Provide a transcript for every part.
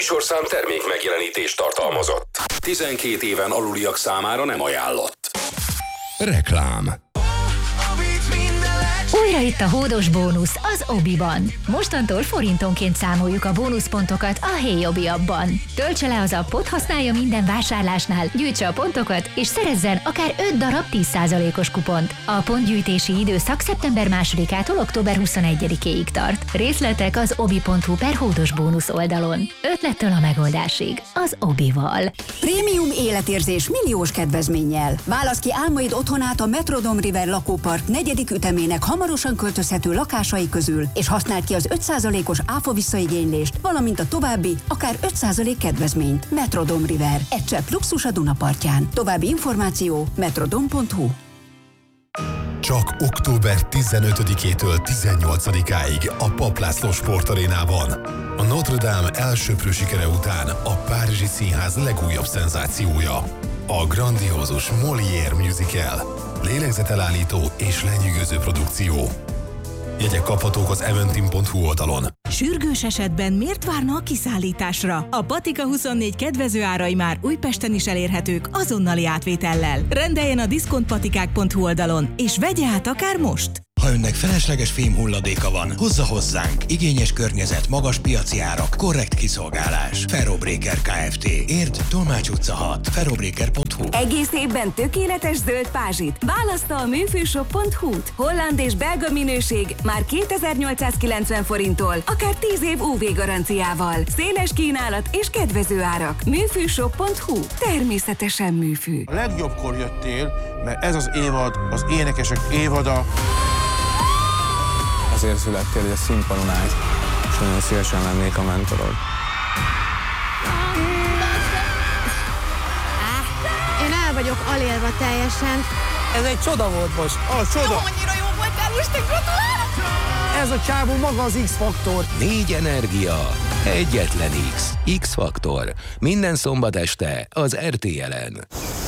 műsorszám termék megjelenítést tartalmazott. 12 éven aluliak számára nem ajánlott. Reklám. Újra itt a hódos bónusz az Obiban. Mostantól forintonként számoljuk a bónuszpontokat a Hey Obi appban. Töltse le az appot, használja minden vásárlásnál, gyűjtse a pontokat, és szerezzen akár 5 darab 10%-os kupont. A pontgyűjtési időszak szeptember 2-ától október 21-ig tart. Részletek az obi.hu/hódos bónusz oldalon. Ötlettől a megoldásig. Az Obival. Prémium életérzés milliós kedvezménnyel. Válasz ki álmaid otthonát a Metrodome River lakópark 4. ütemének hamarosan költözhető lakásai közül, és használd ki az 5%-os áfa visszaigénylést, valamint a további, akár 5% kedvezményt. Metrodome River. Egy csepp luxus a Dunapartján. További információ metrodome.hu. Csak október 15-től 18-áig a Papp László Sportarénában. A Notre Dame elsöprő sikere után a Párizsi Színház legújabb szenzációja. A grandiózus Molière musical. Lélegzetelállító és lenyűgöző produkció. Jegyek kaphatók az eventim.hu oldalon. Sürgős esetben miért várna a kiszállításra? A Patika 24 kedvező árai már Újpesten is elérhetők azonnali átvétellel. Rendeljen a diszkontpatikák.hu oldalon, és vegye át akár most! Ha önnek felesleges fémhulladéka van, hozza hozzánk. Igényes környezet, magas piaci árak, korrekt kiszolgálás. Ferrobreaker Kft. Érd, Tolmács utca 6. ferrobreaker.hu. Egész évben tökéletes zöld pázsit. Választa a műfűshop.hu-t. Holland és belga minőség már 2890 forinttól, akár 10 év UV garanciával. Széles kínálat és kedvező árak. Műfűshop.hu. Természetesen műfű. A legjobbkor jöttél, mert ez az évad, az énekesek évada. Azért születtél, hogy a színpadon állsz, és nagyon szívesen lennék a mentorod. Én el vagyok alélva teljesen. Ez egy csoda volt most, csoda! Annyira jó voltál, most gratulálok! Ez a csávó maga az X-faktor. 4 energia, egyetlen X. X-faktor. Minden szombat este az RTL-en.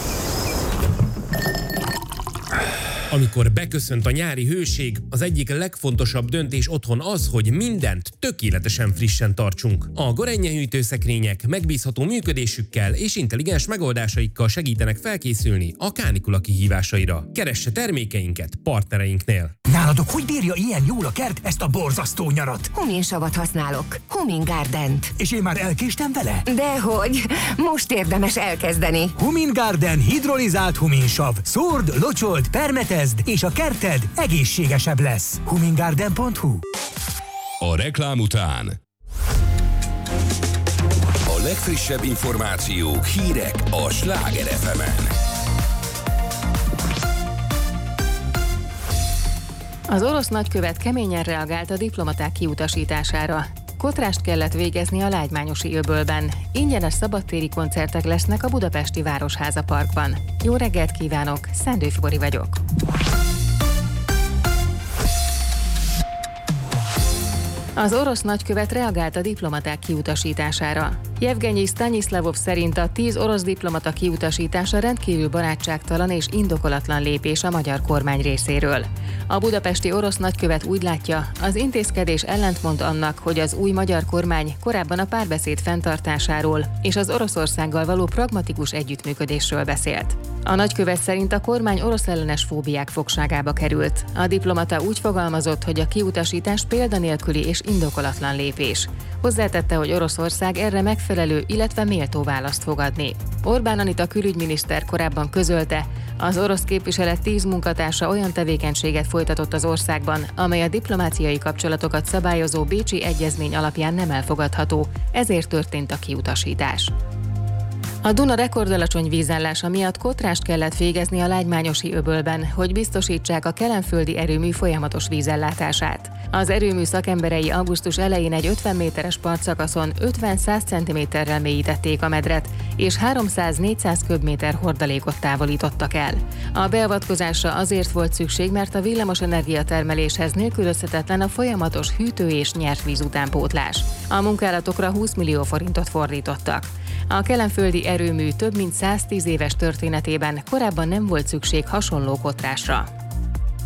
Amikor beköszönt a nyári hőség, az egyik legfontosabb döntés otthon az, hogy mindent tökéletesen frissen tartsunk. A Gorenje hűtőszekrények megbízható működésükkel és intelligens megoldásaikkal segítenek felkészülni a kánikula kihívásaira. Keresse termékeinket partnereinknél. Náladok hogy bírja ilyen jól a kert ezt a borzasztó nyarat? Huminsavat használok. Humin Gardent. És én már elkéstem vele? Dehogy, most érdemes elkezdeni. Humin Garden hidrolizált huminsav. Szórd, locsold, permetezd, és a kerted egészségesebb lesz. humingarden.hu. A reklám után a legfrissebb információk, hírek a Sláger FM-en. Az orosz nagykövet keményen reagált a diplomaták kiutasítására. Kotrást kellett végezni a Lágymányosi-öbölben. Ingyenes szabadtéri koncertek lesznek a budapesti Városháza Parkban. Jó reggelt kívánok, Szendő Fibori vagyok. Az orosz nagykövet reagált a diplomaták kiutasítására. Jevgenyi Staniszlavov szerint a 10 orosz diplomata kiutasítása rendkívül barátságtalan és indokolatlan lépés a magyar kormány részéről. A budapesti orosz nagykövet úgy látja, az intézkedés ellentmond annak, hogy az új magyar kormány korábban a párbeszéd fenntartásáról és az Oroszországgal való pragmatikus együttműködésről beszélt. A nagykövet szerint a kormány orosz ellenes fóbiák fogságába került. A diplomata úgy fogalmazott, hogy a kiutasítás példanélküli és indokolatlan lépés. Hozzátette, hogy Oroszország erre megfelelő, illetve méltó választ fog adni. Orbán Anita külügyminiszter korábban közölte, az orosz képviselet 10 munkatársa olyan tevékenységet folytatott az országban, amely a diplomáciai kapcsolatokat szabályozó Bécsi Egyezmény alapján nem elfogadható, ezért történt a kiutasítás. A Duna rekordalacsony vízállása miatt kotrást kellett végezni a Lágymányosi-öbölben, hogy biztosítsák a kelenföldi erőmű folyamatos vízellátását. Az erőmű szakemberei augusztus elején egy 50 méteres partszakaszon 50-100 cm-rel mélyítették a medret, és 300-400 köbméter hordalékot távolítottak el. A beavatkozásra azért volt szükség, mert a villamosenergia termeléshez nélkülözhetetlen a folyamatos hűtő és nyert víz utánpótlás. A munkálatokra 20 millió forintot fordítottak. A kelenföldi erőmű több mint 110 éves történetében korábban nem volt szükség hasonló kotrásra.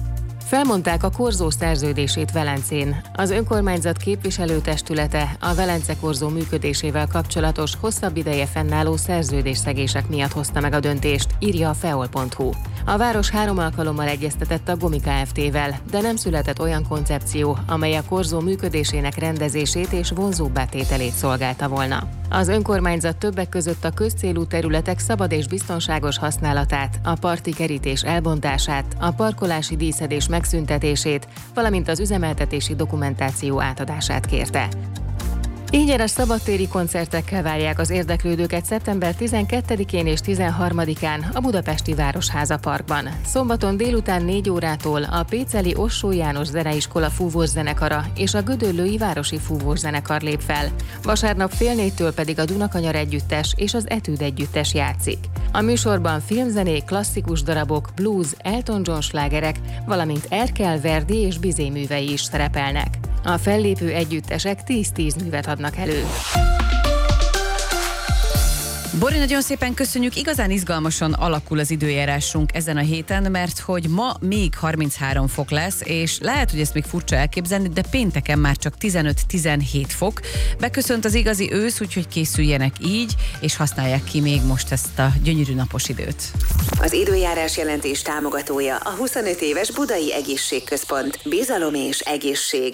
Felmondták a korzó szerződését Velencén. Az önkormányzat képviselőtestülete a Velence korzó működésével kapcsolatos hosszabb ideje fennálló szerződésszegések miatt hozta meg a döntést, írja a feol.hu. A város 3 alkalommal egyeztetett a Gomi Kft-vel, de nem született olyan koncepció, amely a korzó működésének rendezését és vonzóbbá tételét szolgálta volna. Az önkormányzat többek között a közcélú területek szabad és biztonságos használatát, a parti kerítés elbontását, a parkolási díszedés megszüntetését, valamint az üzemeltetési dokumentáció átadását kérte. Ingyenes szabadtéri koncertekkel várják az érdeklődőket szeptember 12-én és 13-án a budapesti Városháza Parkban. Szombaton délután 4 órától a Péceli Ossó János Zeneiskola fúvószenekara és a Gödöllői Városi Fúvószenekar lép fel. Vasárnap fél 4-től pedig a Dunakanyar Együttes és az Etűd Együttes játszik. A műsorban filmzenék, klasszikus darabok, blues, Elton John slágerek, valamint Erkel, Verdi és Bizé művei is szerepelnek. A fellépő együttesek 10-10 művet adnak elő. Bori, nagyon szépen köszönjük, igazán izgalmasan alakul az időjárásunk ezen a héten, mert hogy ma még 33 fok lesz, és lehet, hogy ezt még furcsa elképzelni, de pénteken már csak 15-17 fok. Beköszönt az igazi ősz, úgyhogy készüljenek így, és használják ki még most ezt a gyönyörű napos időt. Az időjárás jelentés támogatója a 25 éves Budai Egészségközpont. Bizalom és egészség.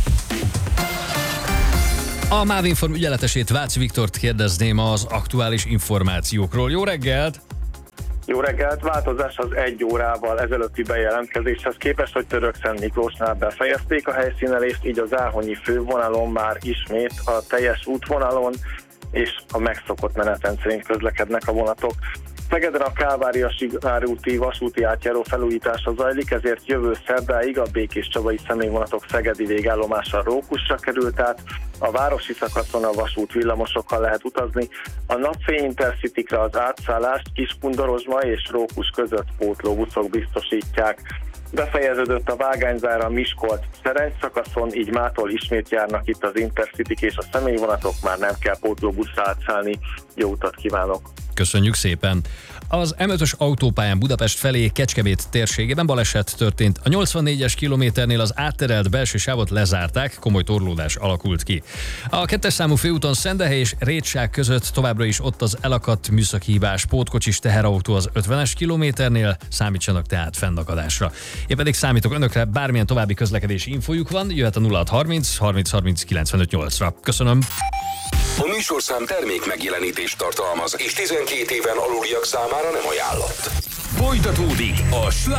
A MÁV Inform ügyeletesét, Váci Viktort kérdezném az aktuális információkról. Jó reggelt! Jó reggelt! Változás az 1 órával ezelőtti bejelentkezéshez képest, hogy Törökszent Miklósnál befejezték a helyszínelést, így az Áhonyi fővonalon már ismét a teljes útvonalon és a megszokott menetrend szerint közlekednek a vonatok. Szegeden a Kálvária-Sigár úti vasúti átjáró felújítása zajlik, ezért jövő szerdáig a Békés-Csabai személyvonatok szegedi végállomásra Rókusra került át, a városi szakaszon a vasút villamosokkal lehet utazni, a Napfény Intercitykre az átszállást Kiskundorozsma és Rókus között pótlóbuszok biztosítják. Befejeződött a vágányzár a Miskolc-Szerencs szakaszon, így mától ismét járnak itt az Intercityk és a személyvonatok, már nem kell pótlóbuszra átszállni. Jó utat kívánok! Köszönjük szépen! Az M5-ös autópályán Budapest felé Kecskemét térségében baleset történt. A 84-es kilométernél az átterelt belső sávot lezárták, komoly torlódás alakult ki. A 2-es számú főúton Szendehely és Rétság között továbbra is ott az elakadt műszaki hibás pótkocsis teherautó az 50-es kilométernél, számítsanak tehát fennakadásra. Én pedig számítok önökre, bármilyen további közlekedési infójuk van, jöhet a 0630 30 30 95 8-ra. Köszönöm! A műsorszám termék megjelenítést tartalmaz, és 12 éven aluliak számára nem ajánlott. Folytatódik a